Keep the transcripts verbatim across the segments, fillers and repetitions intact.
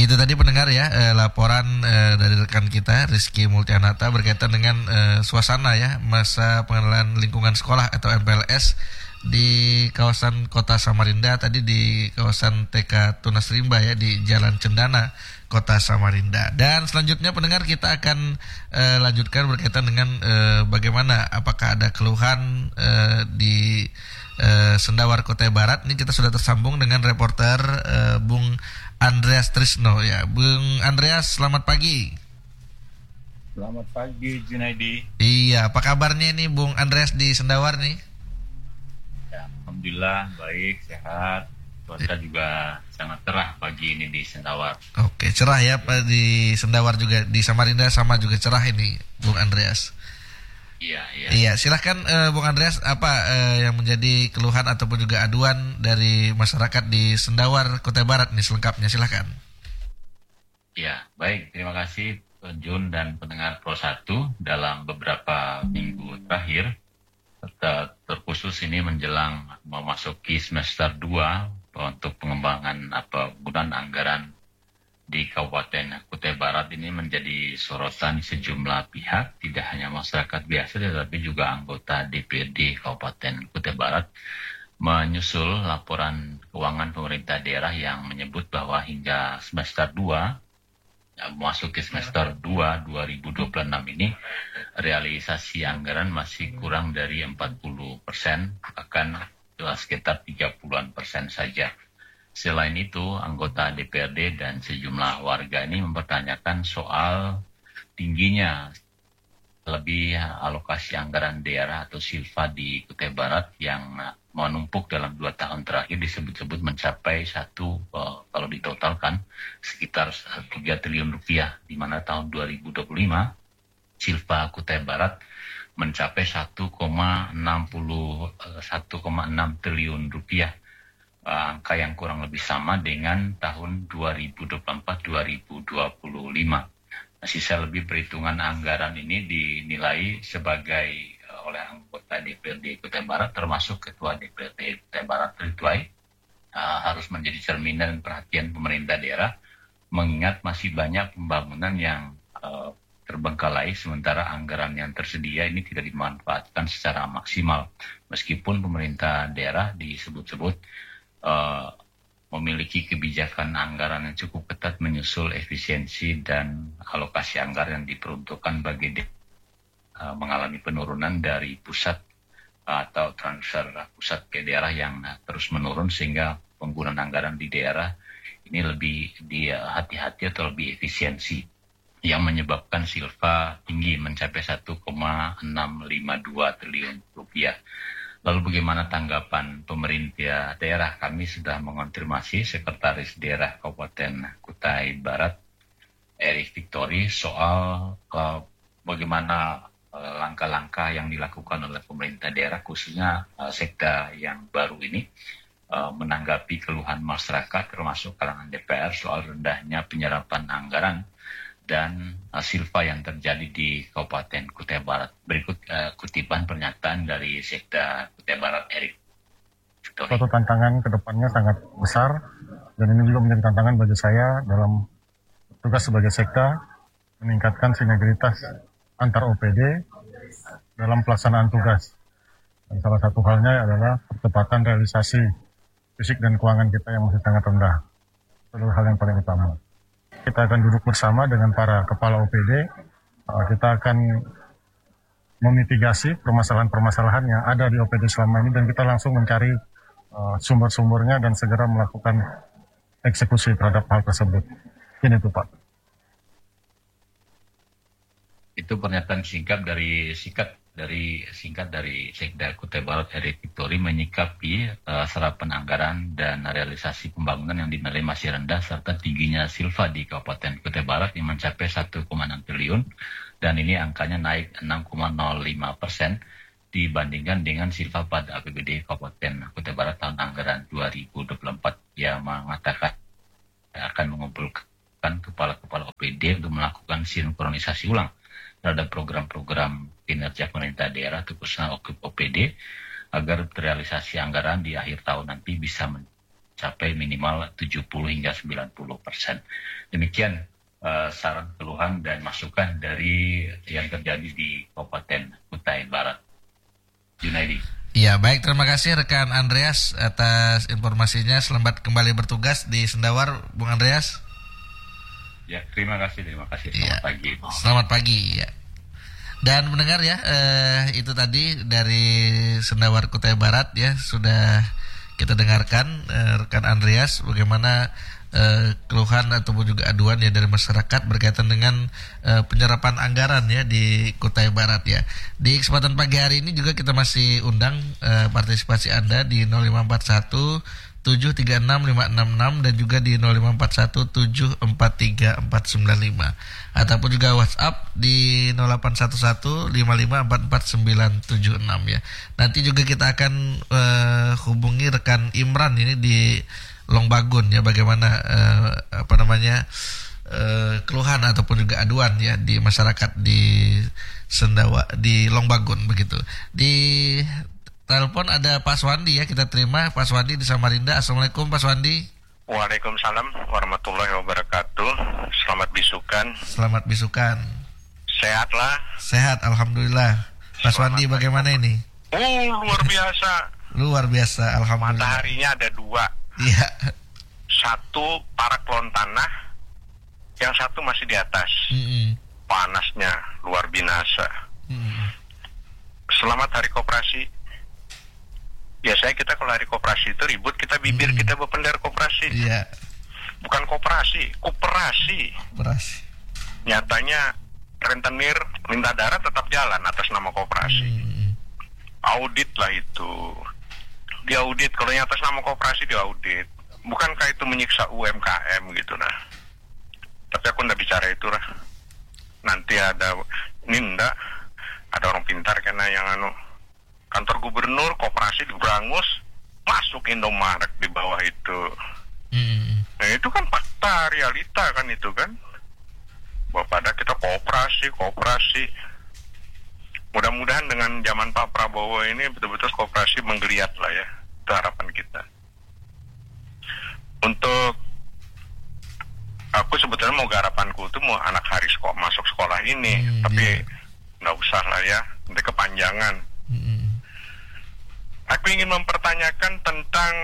Itu tadi pendengar ya eh, laporan eh, dari rekan kita Rizky Multianata berkaitan dengan eh, suasana ya masa pengenalan lingkungan sekolah atau M P L S di kawasan Kota Samarinda, tadi di kawasan T K Tunas Rimba ya, di Jalan Cendana, Kota Samarinda. Dan selanjutnya pendengar kita akan eh, lanjutkan berkaitan dengan eh, bagaimana, apakah ada keluhan eh, di eh, Sendawar Kutai Barat. Ini kita sudah tersambung dengan reporter eh, Bung Andreas Trisno ya. Bung Andreas, selamat pagi. Selamat pagi Junaidi. Iya, apa kabarnya nih Bung Andreas di Sendawar nih? Ya, alhamdulillah baik, sehat. Cuaca juga sangat cerah pagi ini di Sendawar. Oke, cerah ya Pak di Sendawar juga, di Samarinda sama juga cerah ini Bung Andreas. Iya, iya. Iya, silahkan uh, Bung Andreas, apa uh, yang menjadi keluhan ataupun juga aduan dari masyarakat di Sendawar Kutai Barat nih selengkapnya, silahkan. Ya, baik, terima kasih Jun dan pendengar Pro satu. Dalam beberapa minggu terakhir, ter- terkhusus ini menjelang memasuki semester dua untuk pengembangan apa penggunaan anggaran di Kabupaten Kutai Barat ini menjadi sorotan sejumlah pihak, tidak hanya masyarakat biasa tetapi juga anggota D P R D Kabupaten Kutai Barat, menyusul laporan keuangan pemerintah daerah yang menyebut bahwa hingga semester dua, memasuki semester dua dua ribu dua puluh enam ini, realisasi anggaran masih kurang dari empat puluh persen, bahkan sekitar tiga puluhan persen saja. Selain itu, anggota D P R D dan sejumlah warga ini mempertanyakan soal tingginya lebih alokasi anggaran daerah atau silfa di Kutai Barat yang menumpuk dalam dua tahun terakhir, disebut-sebut mencapai satu, kalau ditotalkan sekitar tiga triliun rupiah, di mana tahun dua ribu dua puluh lima silfa Kutai Barat mencapai satu koma enam triliun rupiah. Angka yang kurang lebih sama dengan tahun dua ribu dua puluh empat dua ribu dua puluh lima. Nah, sisa lebih perhitungan anggaran ini dinilai sebagai uh, oleh anggota D P R D Kutai Barat, termasuk Ketua D P R D Kutai Barat Ridwai, uh, harus menjadi cerminan perhatian pemerintah daerah, mengingat masih banyak pembangunan yang uh, terbengkalai, sementara anggaran yang tersedia ini tidak dimanfaatkan secara maksimal. Meskipun pemerintah daerah disebut-sebut Uh, memiliki kebijakan anggaran yang cukup ketat menyusul efisiensi dan alokasi anggaran yang diperuntukkan bagi de- uh, mengalami penurunan dari pusat uh, atau transfer pusat ke daerah yang uh, terus menurun, sehingga penggunaan anggaran di daerah ini lebih di uh, hati-hati atau lebih efisiensi, yang menyebabkan silfa tinggi mencapai satu koma enam lima dua triliun rupiah. Lalu bagaimana tanggapan pemerintah daerah? Kami sudah mengonfirmasi Sekretaris Daerah Kabupaten Kutai Barat, Erik Victori, soal uh, bagaimana uh, langkah-langkah yang dilakukan oleh pemerintah daerah, khususnya uh, sekda yang baru ini, uh, menanggapi keluhan masyarakat termasuk kalangan D P R soal rendahnya penyerapan anggaran dan uh, silfa yang terjadi di Kabupaten Kutai Barat. Berikut uh, kutipan pernyataan dari Sekda Kutai Barat, Erik Victori. Suatu tantangan ke depannya sangat besar, dan ini juga menjadi tantangan bagi saya dalam tugas sebagai Sekda, meningkatkan sinergitas antar O P D dalam pelaksanaan tugas. Dan salah satu halnya adalah percepatan realisasi fisik dan keuangan kita yang masih sangat rendah. Itu adalah hal yang paling utama. Kita akan duduk bersama dengan para kepala O P D, uh, kita akan memitigasi permasalahan-permasalahan yang ada di O P D selama ini, dan kita langsung mencari uh, sumber-sumbernya dan segera melakukan eksekusi terhadap hal tersebut. Ini tuh Pak. Itu pernyataan singkat dari singkat dari singkat dari Sekda Kutai Barat, Erik Victori, menyikapi uh, serapan anggaran dan realisasi pembangunan yang dinilai masih rendah, serta tingginya silfa di Kabupaten Kutai Barat yang mencapai satu koma enam triliun, dan ini angkanya naik enam koma nol lima persen dibandingkan dengan silfa pada A P B D Kabupaten Kutai Barat tahun anggaran dua ribu dua puluh empat, yang mengatakan akan mengumpulkan kepala-kepala O P D untuk melakukan sinkronisasi ulang terhadap program-program kinerja pemerintah daerah, khususnya O P D, agar realisasi anggaran di akhir tahun nanti bisa mencapai mencapai minimal tujuh puluh hingga sembilan puluh persen. Demikian uh, saran keluhan dan masukan dari yang terjadi di Kabupaten Kutai Barat. Junaidi. Ya, baik, terima kasih rekan Andreas atas informasinya. Selamat kembali bertugas di Sendawar, Bung Andreas. Ya, terima kasih, terima kasih. Selamat ya. pagi. Selamat pagi, ya. Dan mendengar ya, eh, itu tadi dari Sendawar Kutai Barat ya, sudah kita dengarkan eh, rekan Andreas bagaimana eh, keluhan ataupun juga aduan ya dari masyarakat berkaitan dengan eh, penyerapan anggaran ya di Kutai Barat ya. Di kesempatan pagi hari ini juga kita masih undang eh, partisipasi Anda di nol lima empat satu tujuh tiga enam lima enam enam dan juga di nol lima empat satu tujuh empat tiga empat sembilan lima ataupun juga WhatsApp di nol delapan satu satu lima lima empat empat sembilan tujuh enam ya. Nanti juga kita akan uh, hubungi rekan Imran ini di Longbagun ya, bagaimana uh, apa namanya uh, keluhan ataupun juga aduan ya di masyarakat di Sendawa di Longbagun begitu. Di telepon ada Pak Swandi ya, kita terima Pak Swandi di Samarinda. Assalamualaikum Pak Swandi. Waalaikumsalam warahmatullahi wabarakatuh. Selamat bisukan. Selamat bisukan. Sehatlah. Sehat, alhamdulillah. Pak Swandi bagaimana ini? Oh, luar biasa. Luar biasa, alhamdulillah. Mataharinya ada dua. Iya. Satu parak lon tanah, yang satu masih di atas. Mm-mm. Panasnya luar binasa. Mm-mm. Selamat Hari Koperasi. Biasanya kita kalau hari koperasi itu ribut, kita bibir hmm. kita berpendar koperasi. Iya. Bukan koperasi, koperasi. Koperasi. Nyatanya rentenir minta darah tetap jalan atas nama koperasi. Hmm. Audit lah itu. Diaudit, kalau yang atas nama koperasi diaudit. Bukankah itu menyiksa U M K M gitu nah. Tapi aku nggak bicara itu lah. Nanti ada, ini enggak, ada orang pintar karena yang anu, kantor gubernur, koperasi di Brangus, masuk Indomaret di bawah itu. Mm. Nah itu kan fakta, realita kan itu kan. Bahwa pada kita kooperasi, kooperasi. Mudah-mudahan dengan zaman Pak Prabowo ini betul-betul kooperasi menggeliat lah ya. Itu harapan kita. Untuk aku sebetulnya mau garapanku itu mau anak hari sekolah, masuk sekolah ini. Mm, tapi nggak usah lah ya, nanti kepanjangan. Mm. Aku ingin mempertanyakan tentang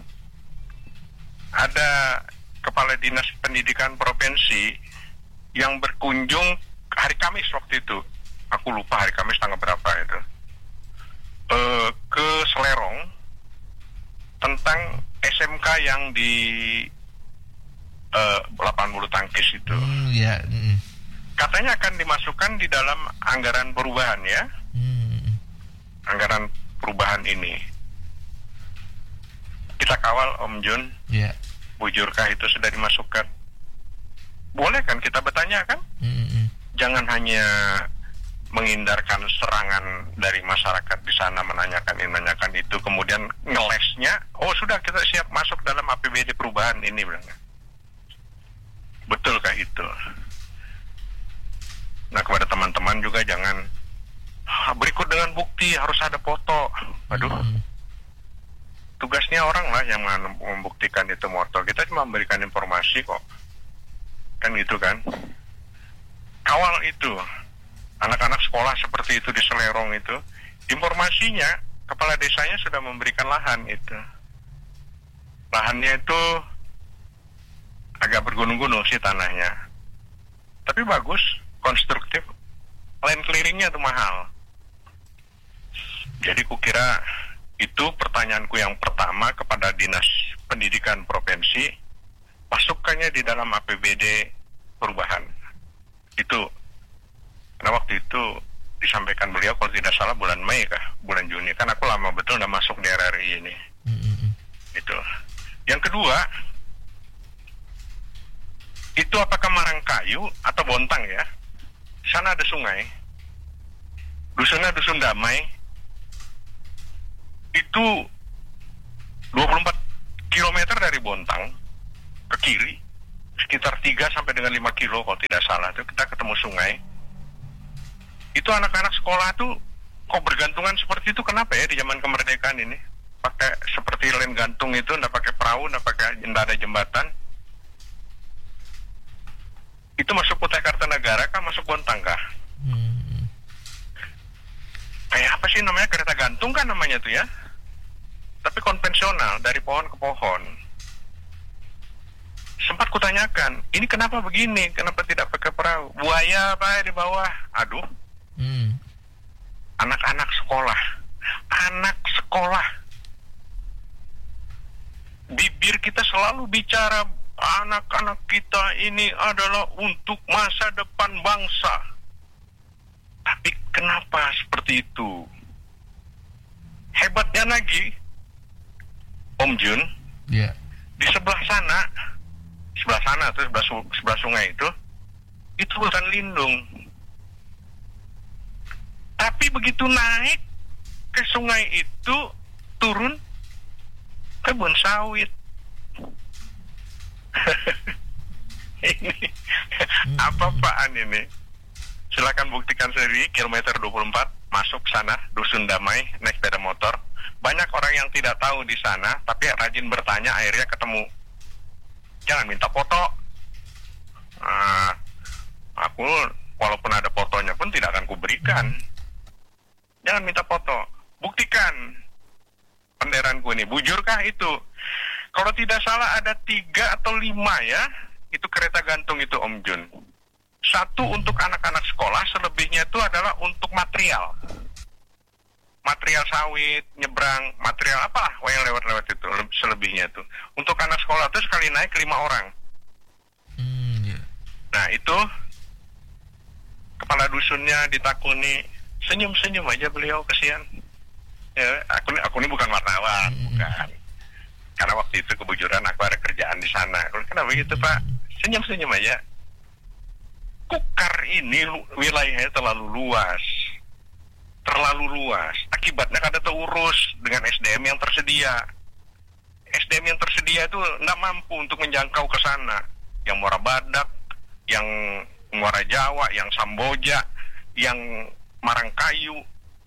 ada Kepala Dinas Pendidikan Provinsi yang berkunjung hari Kamis waktu itu. Aku lupa hari Kamis tanggal berapa itu. E, ke Selerong tentang S M K yang di e, lapangan bulu tangkis itu. Mm, yeah. mm. Katanya akan dimasukkan di dalam anggaran perubahan ya. Mm. Anggaran perubahan ini. Kita kawal Om Jun. Yeah. Bujurkah itu sudah dimasukkan? Boleh kan kita bertanya kan? Mm-hmm. Jangan hanya menghindarkan serangan dari masyarakat di sana menanyakan ini, menanyakan itu, kemudian ngelesnya, oh sudah kita siap masuk dalam A P B D perubahan ini. Betulkah itu? Nah kepada teman-teman juga jangan berikut dengan bukti, harus ada foto. Aduh, hmm. tugasnya orang lah yang membuktikan itu foto. Kita cuma memberikan informasi kok. Kan gitu kan. Kawal itu. Anak-anak sekolah seperti itu di Selerong itu. Informasinya, kepala desanya sudah memberikan lahan itu. Lahannya itu agak bergunung-gunung sih tanahnya. Tapi bagus, konstruktif. Land clearingnya itu mahal. Jadi kukira itu pertanyaanku yang pertama kepada Dinas Pendidikan Provinsi, masukkannya di dalam A P B D perubahan. Itu, karena waktu itu disampaikan beliau kalau tidak salah bulan Mei kah, bulan Juni. Kan aku lama betul udah masuk di R R I ini. Mm-hmm. Itu. Yang kedua, itu apakah Marangkayu atau Bontang ya? Sana ada sungai. Dusunnya Dusun Damai. Itu dua puluh empat kilometer dari Bontang ke kiri, sekitar tiga sampai dengan lima kilo kalau tidak salah, itu kita ketemu sungai. Itu anak-anak sekolah tuh kok bergantungan seperti itu, kenapa ya di zaman kemerdekaan ini? pakai seperti lem gantung itu, nggak pakai perahu, nggak pakai, nggak ada jembatan. Itu masuk Kutai Kartanegara kah, masuk Bontang kah? Hmm. Kayak apa sih namanya, kereta gantung kan namanya tuh ya? Tapi konvensional, dari pohon ke pohon. Sempat kutanyakan, ini kenapa begini? Kenapa tidak pakai perahu? Buaya apa di bawah? Aduh. Hmm. Anak-anak sekolah. Anak sekolah. Bibir kita selalu bicara, anak-anak kita ini adalah untuk masa depan bangsa. Tapi kenapa seperti itu? Hebatnya lagi, Om Jun, Ya. di sebelah sana, sebelah sana tuh sebelah, su- sebelah sungai itu, itu hutan lindung. Tapi begitu naik ke sungai itu, turun kebun sawit. Ini apa-apaan ini? Silakan buktikan sendiri, kilometer dua puluh empat, masuk sana, Dusun Damai, naik sepeda motor. Banyak orang yang tidak tahu di sana, tapi rajin bertanya, akhirnya ketemu. Jangan minta foto. Nah, aku walaupun ada fotonya pun tidak akan kuberikan. Jangan minta foto. Buktikan penderaanku ini. Bujurkah itu? Kalau tidak salah ada tiga atau lima ya, itu kereta gantung itu Om Jun. Satu untuk anak-anak sekolah, selebihnya itu adalah untuk material. Material sawit, nyebrang, material apalah yang lewat-lewat itu, selebihnya itu. Untuk anak sekolah itu sekali naik lima orang. Hmm, ya. Nah itu, kepala dusunnya ditakuni, senyum-senyum aja beliau, kesian. Ya, aku, aku ini bukan wartawan, Hmm. bukan. Karena waktu itu kebujuran aku ada kerjaan di sana. Kenapa begitu Pak? Senyum-senyum aja. Kukar ini lu- wilayahnya terlalu luas. Terlalu luas. Akibatnya kada terurus dengan S D M yang tersedia. S D M yang tersedia itu nggak mampu untuk menjangkau ke sana. Yang Muara Badak, yang Muara Jawa, yang Samboja, yang Marangkayu,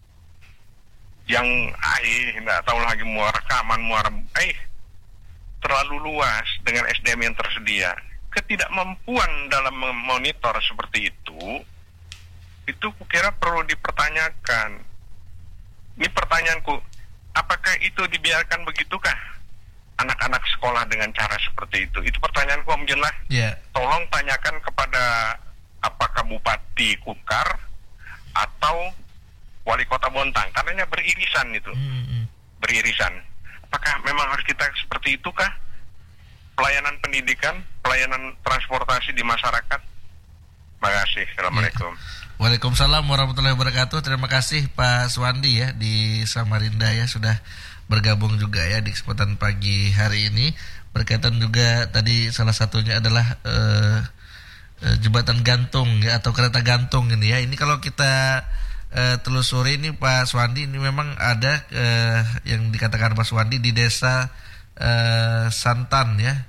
yang eh nggak tahu lagi Muara Kaman, Muara eh terlalu luas dengan S D M yang tersedia. Ketidakmampuan dalam memonitor seperti itu, itu kukira perlu dipertanyakan. Ini pertanyaanku, apakah itu dibiarkan begitukah anak-anak sekolah dengan cara seperti itu? Itu pertanyaanku Om Jun lah. Ya. Tolong tanyakan kepada apakah Bupati Kukar atau Wali Kota Bontang, karena beririsan itu, Hmm, hmm. beririsan. Apakah memang harus kita seperti itu kah? Pelayanan pendidikan, pelayanan transportasi di masyarakat. Terima kasih. Assalamualaikum. Waalaikumsalam warahmatullahi wabarakatuh. Terima kasih Pak Swandi ya di Samarinda ya, sudah bergabung juga ya di kesempatan pagi hari ini. Berkaitan juga tadi salah satunya adalah eh, eh, jembatan gantung ya, atau kereta gantung ini ya. Ini kalau kita eh, telusuri ini Pak Swandi, ini memang ada eh, yang dikatakan Pak Swandi di desa eh, Santan ya.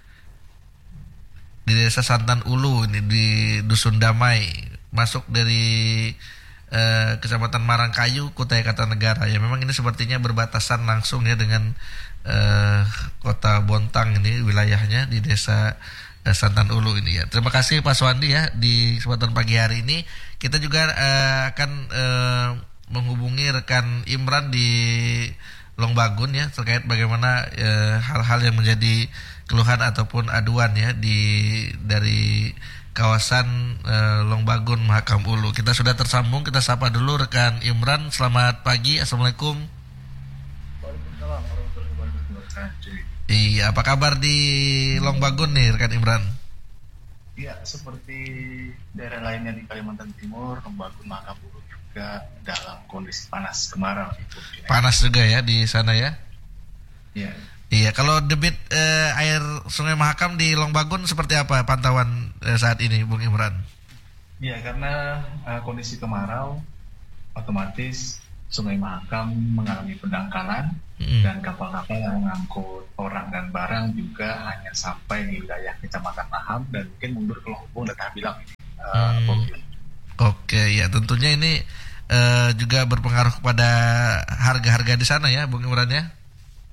Di desa Santan Ulu ini di Dusun Damai, masuk dari eh, Kecamatan Marangkayu, Kutai Kartanegara ya. Memang ini sepertinya berbatasan langsung ya dengan eh, Kota Bontang ini, wilayahnya di desa eh, Santan Ulu ini ya. Terima kasih Pak Swandi ya di kesempatan pagi hari ini. Kita juga eh, akan eh, menghubungi rekan Imran di Longbagun ya, terkait bagaimana eh, hal-hal yang menjadi keluhan ataupun aduan ya di dari kawasan eh, Longbagun Mahakam Ulu. Kita sudah tersambung, kita sapa dulu rekan Imran. Selamat pagi, assalamualaikum. Waalaikumsalam warahmatullahi wabarakatuh. Iya, apa kabar di Longbagun nih rekan Imran? Ya, seperti daerah lainnya di Kalimantan Timur, Longbagun Mahakam Ulu juga dalam kondisi panas kemarau. Panas juga ya di sana ya? Iya. Iya, kalau debit eh, air Sungai Mahakam di Longbagun seperti apa pantauan eh, saat ini, Bung Imran? Iya, karena uh, kondisi kemarau, otomatis Sungai Mahakam mengalami pendangkalan, Hmm. dan kapal-kapal yang mengangkut orang dan barang juga hanya sampai di wilayah Kecamatan Laham dan mungkin mundur ke Longbong dan Tabilang ini. Uh, Hmm. Bung. Oke, ya tentunya ini eh, juga berpengaruh kepada harga-harga di sana ya, Bung Imran ya?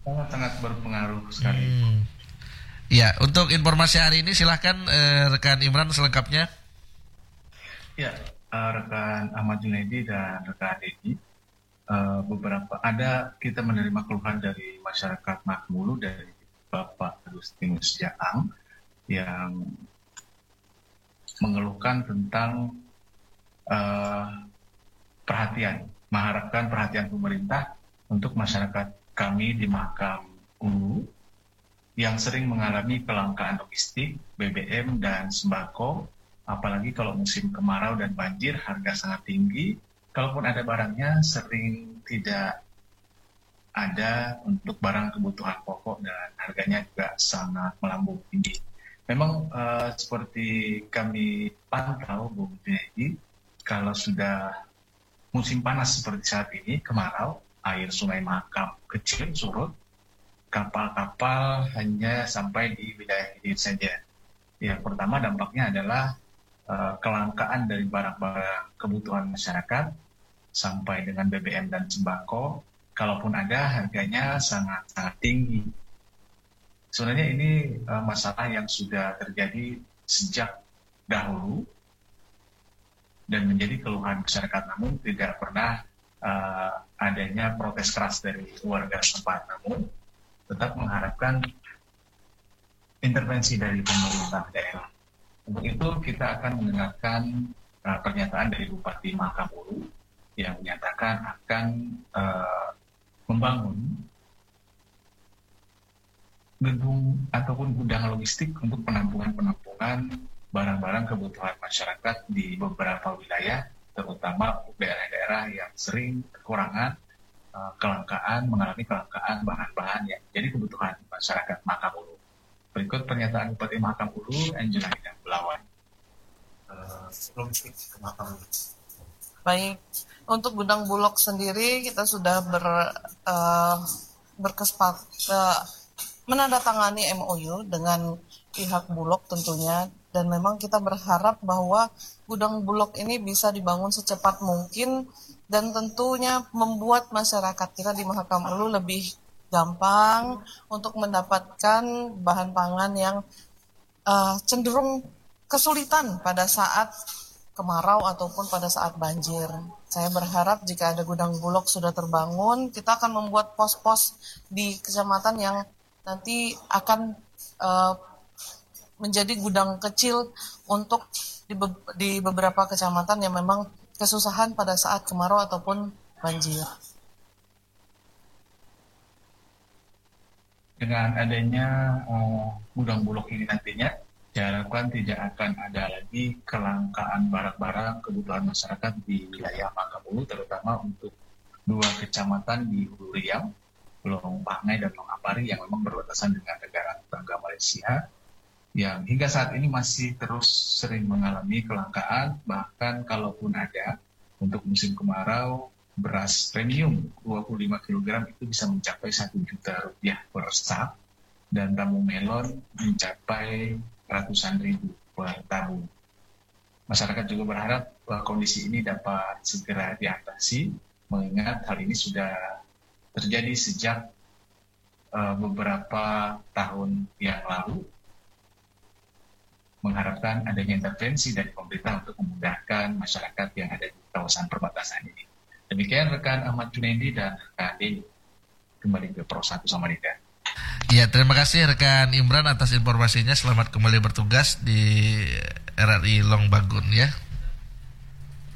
Sangat-sangat berpengaruh sekali. Hmm. Ya, untuk informasi hari ini silahkan eh, rekan Imran selengkapnya. Ya, uh, rekan Ahmad Junaidi dan rekan Dedi, uh, beberapa ada kita menerima keluhan dari masyarakat Makmulu dari Bapak Agustinus Jaang yang mengeluhkan tentang uh, perhatian, mengharapkan perhatian pemerintah untuk masyarakat kami di Mahakam Ulu yang sering mengalami kelangkaan logistik, B B M, dan sembako, apalagi kalau musim kemarau dan banjir, harga sangat tinggi. Kalaupun ada barangnya, sering tidak ada untuk barang kebutuhan pokok dan harganya juga sangat melambung tinggi. Memang uh, seperti kami pantau, Bu Jadi, kalau sudah musim panas seperti saat ini, kemarau, air Sungai Mahakam kecil surut, kapal-kapal hanya sampai di wilayah hilir saja. Yang pertama dampaknya adalah uh, kelangkaan dari barang-barang kebutuhan masyarakat sampai dengan B B M dan sembako. Kalaupun ada, harganya sangat-sangat tinggi. Sebenarnya ini uh, masalah yang sudah terjadi sejak dahulu dan menjadi keluhan masyarakat, namun tidak pernah uh, adanya protes keras dari warga setempat. Namun tetap mengharapkan intervensi dari pemerintah daerah. Untuk itu kita akan mendengarkan uh, pernyataan dari Bupati Mahakam Ulu yang menyatakan akan uh, membangun gedung ataupun gudang logistik untuk penampungan-penampungan barang-barang kebutuhan masyarakat di beberapa wilayah, terutama daerah-daerah yang sering kekurangan, kelangkaan, mengalami kelangkaan bahan-bahan yang jadi kebutuhan masyarakat Mahakam Ulu. Berikut pernyataan Bupati Mahakam Ulu, Angela Hidang Belawan. Logistik ke Mahakam Ulu. Baik, untuk gudang Bulog sendiri kita sudah ber, uh, berkesepakatan uh, menandatangani M O U dengan pihak Bulog tentunya, dan memang kita berharap bahwa gudang Bulog ini bisa dibangun secepat mungkin dan tentunya membuat masyarakat kita di Mahakam Ulu lebih gampang untuk mendapatkan bahan pangan yang uh, cenderung kesulitan pada saat kemarau ataupun pada saat banjir. Saya berharap jika ada gudang Bulog sudah terbangun, kita akan membuat pos-pos di kecamatan yang nanti akan uh, menjadi gudang kecil untuk di, be- di beberapa kecamatan yang memang kesusahan pada saat kemarau ataupun banjir. Dengan adanya uh, gudang Bulog ini nantinya, diharapkan tidak akan ada lagi kelangkaan barang-barang kebutuhan masyarakat di wilayah Mahakam Ulu, terutama untuk dua kecamatan di Hulu Riau, Long Pangai dan Long Apari yang memang berbatasan dengan negara tetangga Malaysia, yang hingga saat ini masih terus sering mengalami kelangkaan. Bahkan kalaupun ada untuk musim kemarau, beras premium dua puluh lima kilogram itu bisa mencapai satu juta rupiah per sak, dan tamu melon mencapai ratusan ribu per tahun. Masyarakat juga berharap bahwa kondisi ini dapat segera diatasi, mengingat hal ini sudah terjadi sejak uh, beberapa tahun yang lalu. Mengharapkan adanya intervensi dari pemerintah untuk memudahkan masyarakat yang ada di kawasan perbatasan ini. Demikian rekan Ahmad Junaidi dan rekan Dedi. Kembali ke Pro satu Samarinda. Ya, terima kasih rekan Imran atas informasinya. Selamat kembali bertugas di R R I Long Bagun ya.